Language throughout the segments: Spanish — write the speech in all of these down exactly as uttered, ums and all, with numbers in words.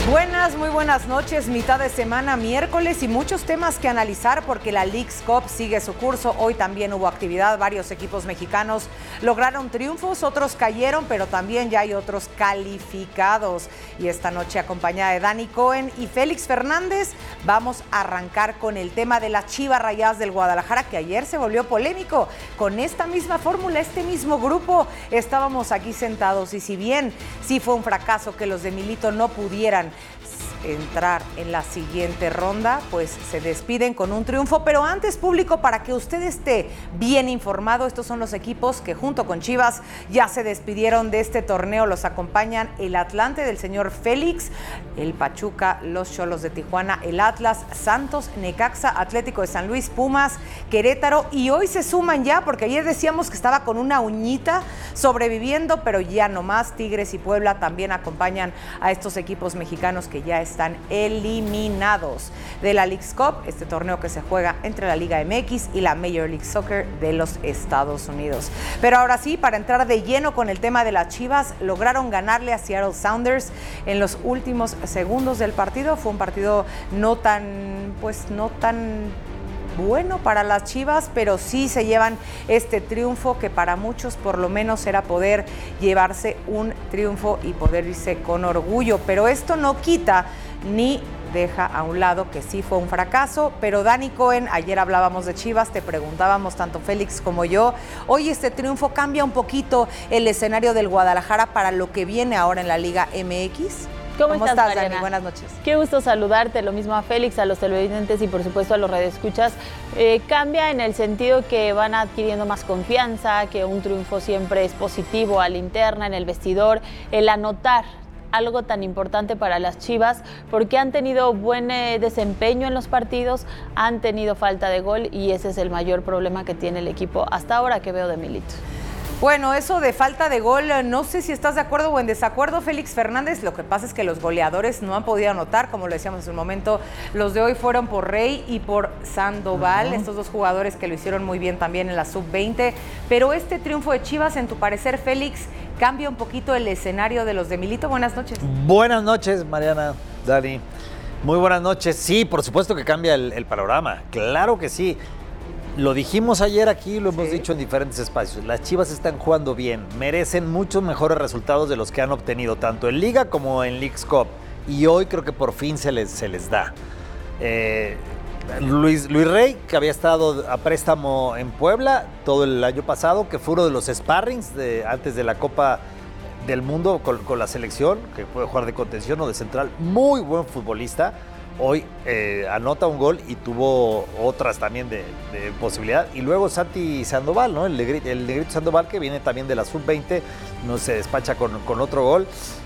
Buenas, muy buenas noches, mitad de semana, miércoles y muchos temas que analizar porque la Leagues Cup sigue su curso. Hoy también hubo actividad, varios equipos mexicanos lograron triunfos, otros cayeron, pero también ya hay otros calificados. Y esta noche, acompañada de Dani Cohen y Félix Fernández, vamos a arrancar con el tema de las Chivas Rayadas del Guadalajara, que ayer se volvió polémico. Con esta misma fórmula, este mismo grupo, estábamos aquí sentados y si bien sí fue un fracaso que los de Milito no pudieran entrar en la siguiente ronda, pues se despiden con un triunfo. Pero antes, público, para que usted esté bien informado, estos son los equipos que junto con Chivas ya se despidieron de este torneo. Los acompañan el Atlante del señor Félix, el Pachuca, los Xolos de Tijuana, el Atlas, Santos, Necaxa, Atlético de San Luis, Pumas, Querétaro, y hoy se suman ya, porque ayer decíamos que estaba con una uñita sobreviviendo, pero ya no más. Tigres y Puebla también acompañan a estos equipos mexicanos que ya están eliminados de la Leagues Cup, este torneo que se juega entre la Liga M X y la Major League Soccer de los Estados Unidos. Pero ahora sí, para entrar de lleno con el tema de las Chivas, lograron ganarle a Seattle Sounders en los últimos segundos del partido. Fue un partido no tan, pues no tan bueno para las Chivas, pero sí se llevan este triunfo que para muchos por lo menos era poder llevarse un triunfo y poder irse con orgullo, pero esto no quita ni deja a un lado que sí fue un fracaso. Pero Dani Cohen, ayer hablábamos de Chivas, te preguntábamos tanto Félix como yo, hoy este triunfo cambia un poquito el escenario del Guadalajara para lo que viene ahora en la Liga M X. ¿Cómo, ¿Cómo estás, Dani? Buenas noches. Qué gusto saludarte, lo mismo a Félix, a los televidentes y por supuesto a los radioescuchas. Eh, cambia en el sentido que van adquiriendo más confianza, que un triunfo siempre es positivo a la interna, en el vestidor, el anotar algo tan importante para las Chivas, porque han tenido buen eh, desempeño en los partidos, han tenido falta de gol y ese es el mayor problema que tiene el equipo hasta ahora que veo de Milito. Bueno, eso de falta de gol, no sé si estás de acuerdo o en desacuerdo, Félix Fernández. Lo que pasa es que los goleadores no han podido anotar, como lo decíamos en un momento. Los de hoy fueron por Rey y por Sandoval, uh-huh. Estos dos jugadores que lo hicieron muy bien también en la sub veinte. Pero este triunfo de Chivas, en tu parecer, Félix, cambia un poquito el escenario de los de Milito. Buenas noches. Buenas noches, Mariana, Dani. Muy buenas noches. Sí, por supuesto que cambia el, el panorama. Claro que sí. Lo dijimos ayer aquí, lo hemos sí. dicho en diferentes espacios. Las Chivas están jugando bien, merecen muchos mejores resultados de los que han obtenido, tanto en Liga como en Leagues Cup. Y hoy creo que por fin se les, se les da. Eh, Luis, Luis Rey, que había estado a préstamo en Puebla todo el año pasado, que fue uno de los sparrings de, antes de la Copa del Mundo con, con la selección, que puede jugar de contención o de central. Muy buen futbolista. Hoy eh, anota un gol y tuvo otras también de, de posibilidad. Y luego Santi Sandoval, ¿no? El negrito, el negrito Sandoval, que viene también de la sub veinte, no se despacha con, con otro gol.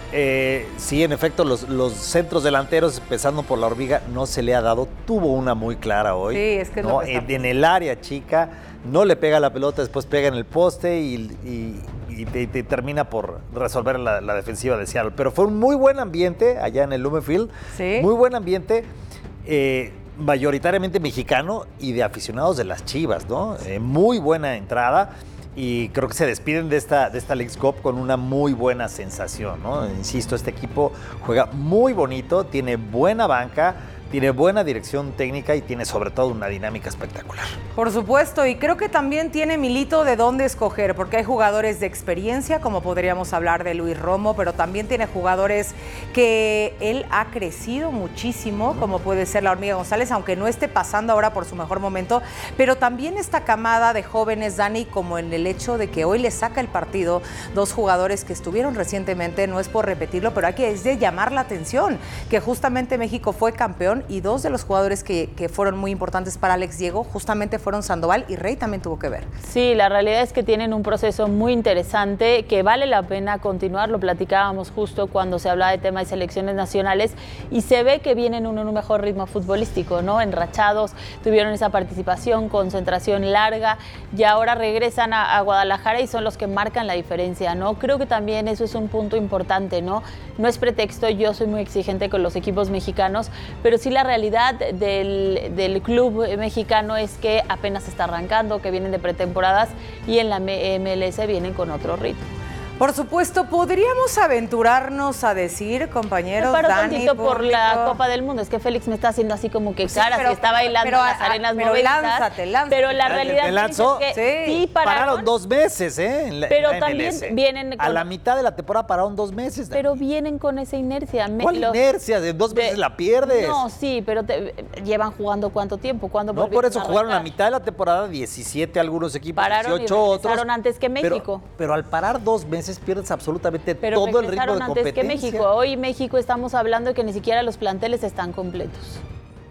Eh, sí, en efecto, los, los centros delanteros, empezando por la Hormiga, no se le ha dado. Tuvo una muy clara hoy. Sí, es que ¿no? es en, en el área chica, no le pega la pelota, después pega en el poste y... y y te, te termina por resolver la, la defensiva de Seattle. Pero fue un muy buen ambiente allá en el Lumen Field. Sí. Muy buen ambiente, eh, mayoritariamente mexicano y de aficionados de las Chivas, ¿no? Eh, muy buena entrada y creo que se despiden de esta, de esta Leagues Cup con una muy buena sensación, ¿no? Insisto, este equipo juega muy bonito, tiene buena banca, tiene buena dirección técnica y tiene sobre todo una dinámica espectacular. Por supuesto, y creo que también tiene Milito de dónde escoger, porque hay jugadores de experiencia, como podríamos hablar de Luis Romo, pero también tiene jugadores que él ha crecido muchísimo, como puede ser la Hormiga González, aunque no esté pasando ahora por su mejor momento, pero también esta camada de jóvenes, Dani, como en el hecho de que hoy le saca el partido dos jugadores que estuvieron recientemente, no es por repetirlo, pero hay que es de llamar la atención, que justamente México fue campeón y dos de los jugadores que, que fueron muy importantes para Alex Diego justamente fueron Sandoval y Rey también tuvo que ver. Sí, la realidad es que tienen un proceso muy interesante que vale la pena continuar, lo platicábamos justo cuando se hablaba de temas de selecciones nacionales y se ve que vienen en un mejor ritmo futbolístico, ¿no? Enrachados, tuvieron esa participación, concentración larga y ahora regresan a, a Guadalajara y son los que marcan la diferencia, ¿no? Creo que también eso es un punto importante, ¿no? No es pretexto, yo soy muy exigente con los equipos mexicanos, pero sí la realidad del, del club mexicano es que apenas está arrancando, que vienen de pretemporadas y en la M L S vienen con otro ritmo. Por supuesto, podríamos aventurarnos a decir, compañeros, me paro Dani, tantito por público. la Copa del Mundo. Es que Félix me está haciendo así como que Sí, caras pero- y está bailando pero, en las a- arenas pero movedizas. lánzate, lánzate. Pero la ¿Me realidad lanzó? es que sí, Sí. pararon, Pararon dos meses, ¿eh? En la- Pero en la también M L S. vienen A con- la mitad de la temporada pararon dos meses. Dani. pero vienen con esa inercia. Me- ¿Cuál lo- inercia? De dos de- meses la pierdes. No, sí, pero te- llevan jugando ¿cuánto tiempo? ¿Cuándo No, por volvieron eso a jugaron la arrancar? mitad de la temporada, diecisiete algunos equipos, Pararon y dieciocho otros. regresaron antes que Pero- México. Pero, al parar dos meses pierdes absolutamente Pero todo el ritmo regresaron de antes que competencia. México. Hoy México estamos hablando de que ni siquiera los planteles están completos.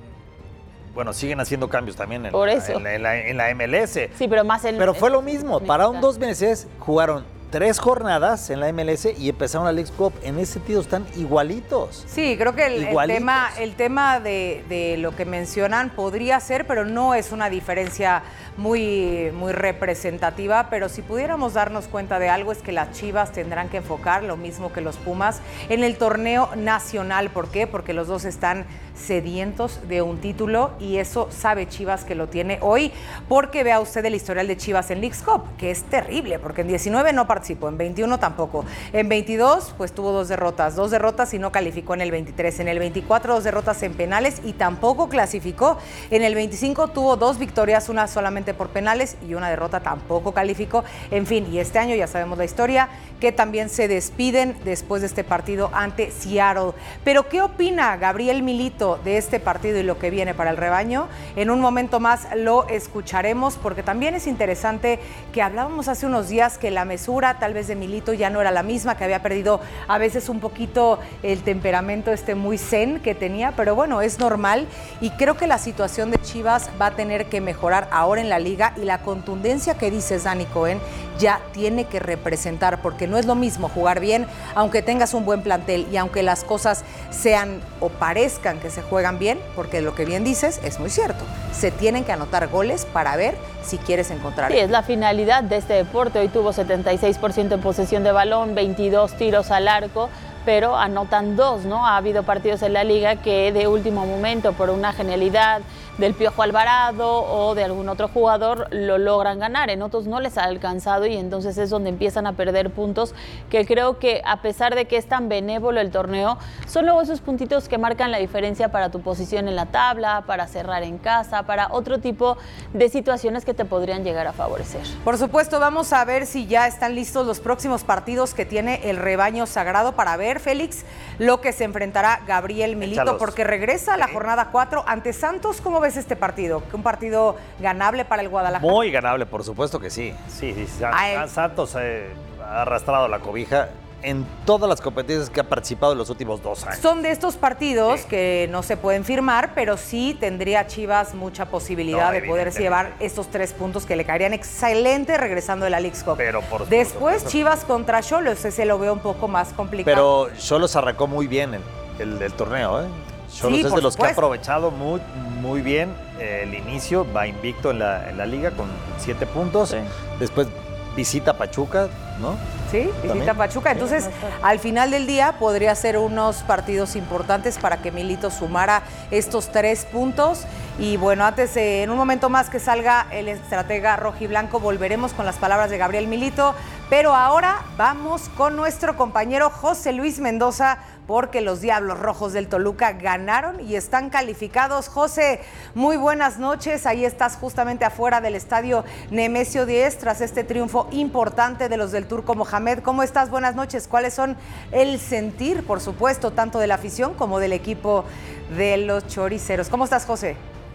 Bueno, siguen haciendo cambios también en, Por la, eso. en la- en la- en la M L S. Sí, pero más el. Pero fue el- lo mismo, pararon dos meses, jugaron tres jornadas en la M L S y empezaron la Leagues Cup. En ese sentido están igualitos. Sí, creo que el, el Igualitos. tema, el tema de, de lo que mencionan podría ser, pero no es una diferencia muy, muy representativa. Pero si pudiéramos darnos cuenta de algo es que las Chivas tendrán que enfocar, lo mismo que los Pumas, en el torneo nacional. ¿Por qué? Porque los dos están sedientos de un título y eso sabe Chivas que lo tiene hoy, porque vea usted el historial de Chivas en Leagues Cup, que es terrible, porque en diecinueve no participó, en veintiuno tampoco, en veintidós pues tuvo dos derrotas, dos derrotas y no calificó en el veintitrés, en el veinticuatro dos derrotas en penales y tampoco clasificó, en el veinticinco tuvo dos victorias, una solamente por penales y una derrota, tampoco calificó, en fin, y este año ya sabemos la historia, que también se despiden después de este partido ante Seattle. Pero ¿qué opina Gabriel Milito de este partido y lo que viene para el rebaño? En un momento más lo escucharemos, porque también es interesante que hablábamos hace unos días que la mesura tal vez de Milito ya no era la misma, que había perdido a veces un poquito el temperamento este muy zen que tenía, pero bueno, es normal y creo que la situación de Chivas va a tener que mejorar ahora en la liga y la contundencia que dices, Dani Cohen, ya tiene que representar, porque no es lo mismo jugar bien, aunque tengas un buen plantel y aunque las cosas sean o parezcan que se juegan bien, porque lo que bien dices es muy cierto, se tienen que anotar goles para ver si quieres encontrar. Sí, es la finalidad de este deporte. Hoy tuvo setenta y seis por ciento en posesión de balón, veintidós tiros al arco, pero anotan dos, ¿no? Ha habido partidos en la liga que de último momento, por una genialidad del Piojo Alvarado o de algún otro jugador, lo logran ganar. En otros no les ha alcanzado y entonces es donde empiezan a perder puntos, que creo que a pesar de que es tan benévolo el torneo, son luego esos puntitos que marcan la diferencia para tu posición en la tabla, para cerrar en casa, para otro tipo de situaciones que te podrían llegar a favorecer. Por supuesto, vamos a ver si ya están listos los próximos partidos que tiene el rebaño sagrado para ver, Félix, lo que se enfrentará Gabriel Milito, Échalos. porque regresa a la jornada cuatro ante Santos. ¿Cómo ves este partido? ¿Un partido ganable para el Guadalajara? Muy ganable, por supuesto que sí. Sí, sí. San- Ay. Santos eh, ha arrastrado la cobija en todas las competencias que ha participado en los últimos dos años. Son de estos partidos Sí. que no se pueden firmar, pero sí tendría Chivas mucha posibilidad No, de poderse llevar estos tres puntos que le caerían excelente regresando de la Leagues Cup. Pero por- por Después supuesto. Chivas contra Xolos, ese lo veo un poco más complicado. Pero Xolos arrancó muy bien el, el- el torneo, ¿eh? Xolos Sí, es por de los que ha supuesto. aprovechado muy, muy bien eh, el inicio, va invicto en la, en la liga con siete puntos. Sí. Después visita Pachuca, ¿no? Sí, visita También. Pachuca. Entonces, Sí, no está- al final del día podría ser unos partidos importantes para que Milito sumara estos tres puntos. Y bueno, antes, eh, en un momento más que salga el estratega rojiblanco, volveremos con las palabras de Gabriel Milito. Pero ahora vamos con nuestro compañero José Luis Mendoza, porque los Diablos Rojos del Toluca ganaron y están calificados. José, muy buenas noches. Ahí estás justamente afuera del estadio Nemesio diez tras este triunfo importante de los del Turco Mohamed. ¿Cómo estás? Buenas noches. ¿Cuáles son el sentir, por supuesto, tanto de la afición como del equipo de los choriceros? ¿Cómo estás, José?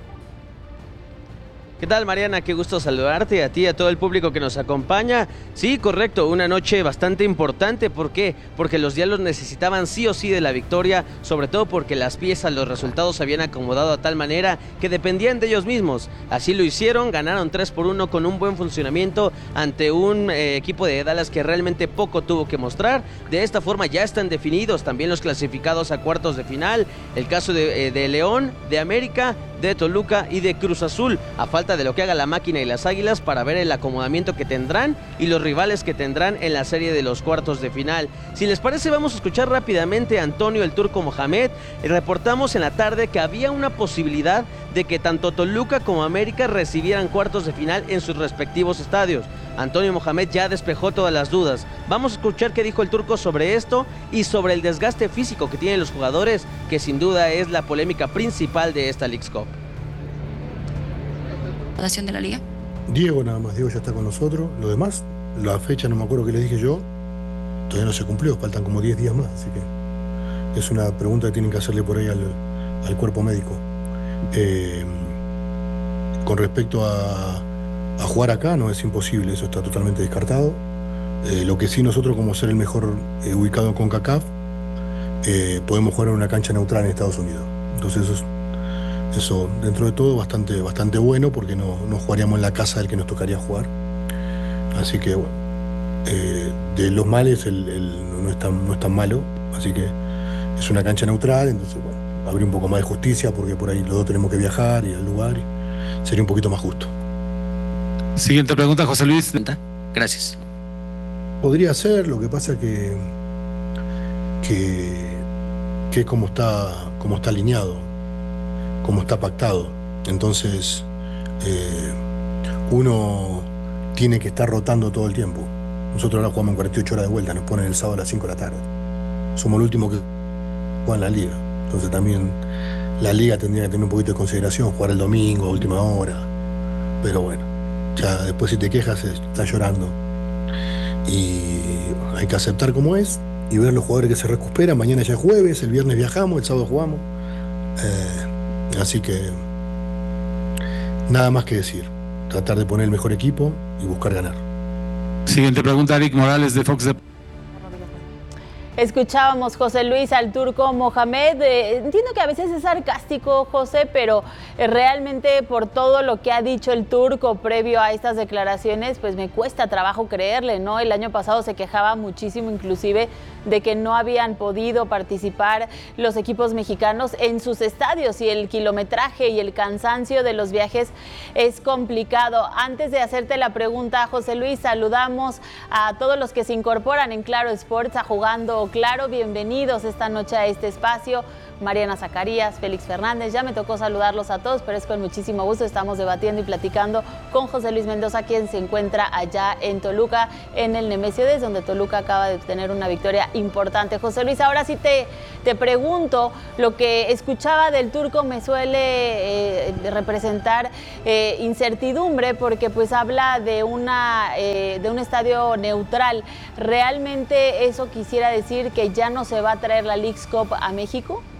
¿Qué tal, Mariana? Qué gusto saludarte, a ti y a todo el público que nos acompaña. Sí, correcto, una noche bastante importante. ¿Por qué? Porque los Diablos necesitaban sí o sí de la victoria, sobre todo porque las piezas, los resultados se habían acomodado a tal manera que dependían de ellos mismos. Así lo hicieron, ganaron tres por uno con un buen funcionamiento ante un eh, equipo de Dallas que realmente poco tuvo que mostrar. De esta forma ya están definidos también los clasificados a cuartos de final. El caso de, eh, de León, de América, de Toluca y de Cruz Azul, a falta de lo que haga la máquina y las Águilas para ver el acomodamiento que tendrán y los rivales que tendrán en la serie de los cuartos de final. Si les parece, vamos a escuchar rápidamente a Antonio el Turco Mohamed. Reportamos en la tarde que había una posibilidad de que tanto Toluca como América recibieran cuartos de final en sus respectivos estadios. Antonio Mohamed ya despejó todas las dudas. Vamos a escuchar qué dijo el turco sobre esto y sobre el desgaste físico que tienen los jugadores, que sin duda es la polémica principal de esta Leagues Cup. ¿De la liga? Diego nada más, Diego ya está con nosotros. Lo demás, la fecha no me acuerdo qué le dije yo, todavía no se cumplió, faltan como diez días más, así que es una pregunta que tienen que hacerle por ahí al, al cuerpo médico. Eh, con respecto a, a jugar acá, no es imposible, eso está totalmente descartado. Eh, lo que sí, nosotros, como ser el mejor eh, ubicado en CONCACAF, eh, podemos jugar en una cancha neutral en Estados Unidos. Entonces eso, eso dentro de todo, bastante, bastante bueno, porque no, no jugaríamos en la casa del que nos tocaría jugar. Así que, bueno, eh, de los males el, el, no, es tan, no es tan malo, así que es una cancha neutral, entonces, bueno, habría un poco más de justicia, porque por ahí los dos tenemos que viajar y al lugar, y sería un poquito más justo. Siguiente pregunta, José Luis. Gracias. Podría ser, lo que pasa que que, que es como está, como está alineado, como está pactado. Entonces, eh, uno tiene que estar rotando todo el tiempo. Nosotros ahora jugamos en cuarenta y ocho horas de vuelta, nos ponen el sábado a las cinco de la tarde. Somos el último que juega en la liga. Entonces también la liga tendría que tener un poquito de consideración, jugar el domingo, a última hora. Pero bueno, ya después si te quejas estás llorando. Y hay que aceptar como es y ver los jugadores que se recuperan. Mañana ya es jueves, el viernes viajamos, el sábado jugamos. Eh, así que nada más que decir. Tratar de poner el mejor equipo y buscar ganar. Siguiente pregunta, Eric Morales de Fox Deportes. Escuchábamos, José Luis, al turco Mohamed. Eh, entiendo que a veces es sarcástico, José, pero eh, realmente por todo lo que ha dicho el turco previo a estas declaraciones, pues me cuesta trabajo creerle, ¿no? El año pasado se quejaba muchísimo, inclusive, de que no habían podido participar los equipos mexicanos en sus estadios y el kilometraje y el cansancio de los viajes es complicado. Antes de hacerte la pregunta, José Luis, saludamos a todos los que se incorporan en Claro Sports a Jugando Claro. Bienvenidos esta noche a este espacio. Mariana Zacarías, Félix Fernández, ya me tocó saludarlos a todos, pero es con muchísimo gusto. Estamos debatiendo y platicando con José Luis Mendoza, quien se encuentra allá en Toluca, en el Nemesio diez, donde Toluca acaba de obtener una victoria importante. José Luis, ahora sí te, te pregunto, lo que escuchaba del turco me suele eh, representar eh, incertidumbre, porque pues habla de, una, eh, de un estadio neutral. ¿Realmente eso quisiera decir que ya no se va a traer la Leagues Cup a México?